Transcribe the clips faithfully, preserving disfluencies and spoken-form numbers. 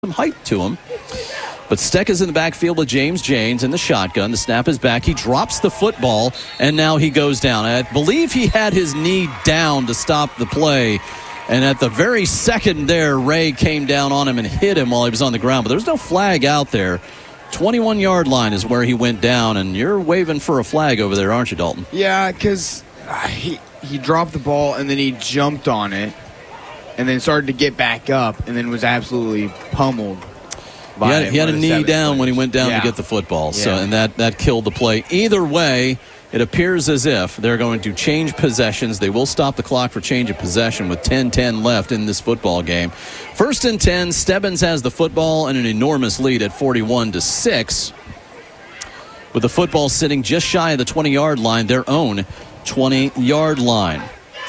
some height to him. But Steck is in the backfield with James Janes in the shotgun. The snap is back. He drops the football, and now he goes down. I believe he had his knee down to stop the play. And at the very second there, Ray came down on him and hit him while he was on the ground. But there's no flag out there. twenty-one-yard line is where he went down, and you're waving for a flag over there, aren't you, Dalton? Yeah, because uh, he, he dropped the ball, and then he jumped on it, and then started to get back up, and then was absolutely pummeled. He had, he had a knee down when he went down yeah. to get the football, yeah. so and that, that killed the play. Either way, it appears as if they're going to change possessions. They will stop the clock for change of possession with ten ten left in this football game. First and ten, Stebbins has the football and an enormous lead at forty-one to six. With the football sitting just shy of the twenty-yard line, their own twenty-yard line.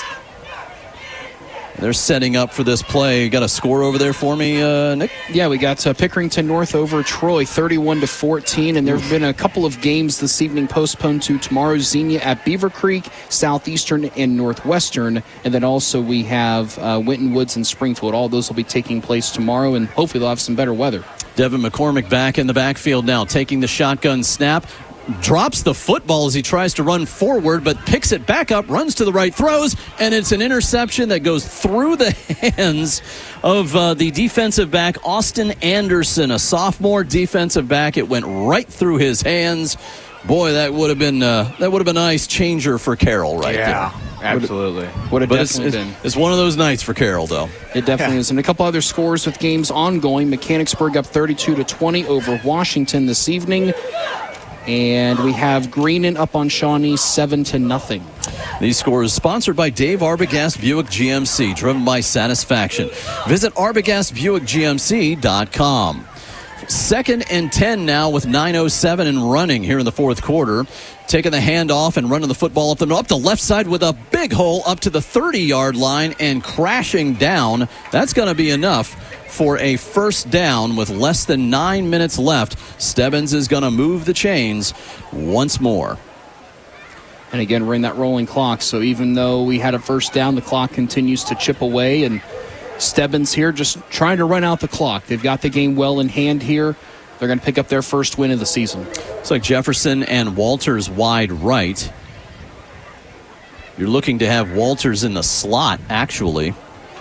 They're setting up for this play. You got a score over there for me, uh, Nick? Yeah, we got uh, Pickerington North over Troy, thirty-one to fourteen, and there have been a couple of games this evening postponed to tomorrow. Xenia at Beaver Creek, Southeastern and Northwestern, and then also we have uh, Winton Woods and Springfield. All those will be taking place tomorrow, and hopefully they'll have some better weather. Devin McCormick back in the backfield now, taking the shotgun snap. Drops the football as he tries to run forward, but picks it back up, runs to the right, throws, and it's an interception that goes through the hands of uh, the defensive back, Austin Anderson, a sophomore defensive back. It went right through his hands. Boy, that would have been uh, that would have been a nice changer for Carroll right yeah, there. Yeah, absolutely. Would have but definitely it's, been. It's, it's one of those nights for Carroll, though. It definitely yeah. is. And a couple other scores with games ongoing. Mechanicsburg up thirty-two to twenty over Washington this evening. And we have Greenon up on Shawnee seven to nothing. These scores sponsored by Dave Arbogast Buick G M C, driven by satisfaction. Visit arbogast buick g m c dot com. Second and ten now with nine oh seven and running here in the fourth quarter. Taking the handoff and running the football up the, up the left side with a big hole up to the thirty-yard line and crashing down. That's going to be enough for a first down with less than nine minutes left. Stebbins is going to move the chains once more. And again, we're in that rolling clock, so even though we had a first down, the clock continues to chip away, and Stebbins here just trying to run out the clock. They've got the game well in hand here. They're going to pick up their first win of the season. Looks like Jefferson and Walters wide right. You're looking to have Walters in the slot, actually.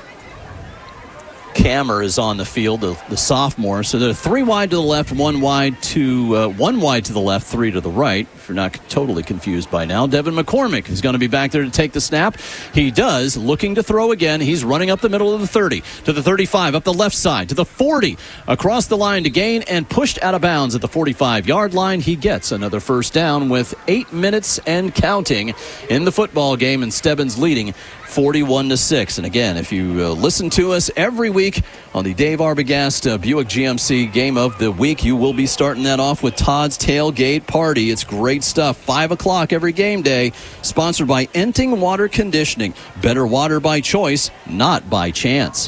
Kammer is on the field, the, the sophomore. So they're three wide to the left, one wide to uh, one wide to the left, three to the right. If you're not totally confused by now, Devin McCormick is going to be back there to take the snap. He does, looking to throw again. He's running up the middle of the thirty to the thirty-five, up the left side to the forty, across the line to gain and pushed out of bounds at the forty-five-yard line. He gets another first down with eight minutes and counting in the football game, and Stebbins leading forty-one to six. And again, if you uh, listen to us every week on the Dave Arbogast uh, Buick G M C Game of the Week, you will be starting that off with Todd's Tailgate Party. It's great stuff. Five o'clock every game day. Sponsored by Enting Water Conditioning. Better water by choice, not by chance.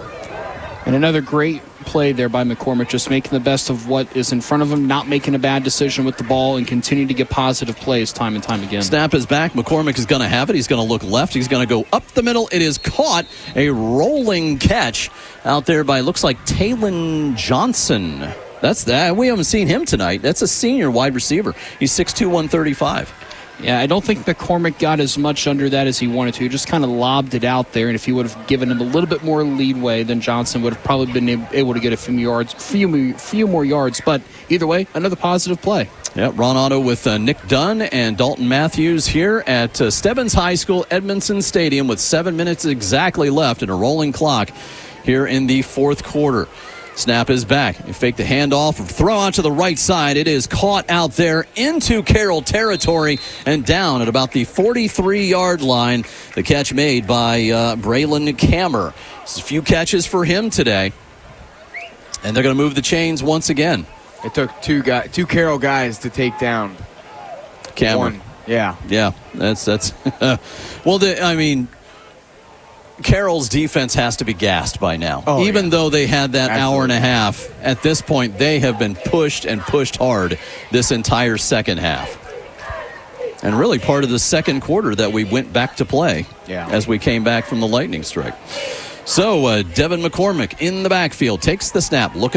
And another great play there by McCormick, just making the best of what is in front of him, not making a bad decision with the ball, and continue to get positive plays time and time again. Snap is back. McCormick is going to have it. He's going to look left. He's going to go up the middle. It is caught. A rolling catch out there by, looks like, Talon Johnson. That's that. We haven't seen him tonight. That's a senior wide receiver. He's six two, one thirty-five. Yeah, I don't think McCormick got as much under that as he wanted to. He just kind of lobbed it out there, and if he would have given him a little bit more leadway, then Johnson would have probably been able to get a few yards, few, few more yards. But either way, another positive play. Yeah, Ron Otto with uh, Nick Dunn and Dalton Matthews here at uh, Stebbins High School, Edmondson Stadium, with seven minutes exactly left and a rolling clock here in the fourth quarter. Snap is back. You fake the handoff, throw out to the right side. It is caught out there into Carroll territory and down at about the forty-three-yard line. The catch made by uh, Braylon Kammer. Just a few catches for him today. And they're going to move the chains once again. It took two guy, two Carroll guys to take down Kammer. one. Yeah. Yeah, that's, that's well, the, I mean, Carroll's defense has to be gassed by now. Oh, Even yeah. though they had that Absolutely. hour and a half, at this point, they have been pushed and pushed hard this entire second half. And really part of the second quarter that we went back to play yeah. as we came back from the lightning strike. So uh, Devin McCormick in the backfield takes the snap, looking